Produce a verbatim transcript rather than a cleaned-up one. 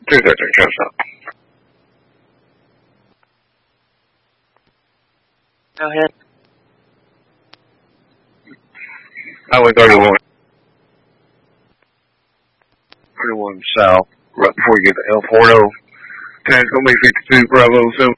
two thirteen, try to stop. Go ahead. Highway thirty-one. thirty-one south, right before you get to El Porto. Tan's gonna be fifty-two, Bravo, seven.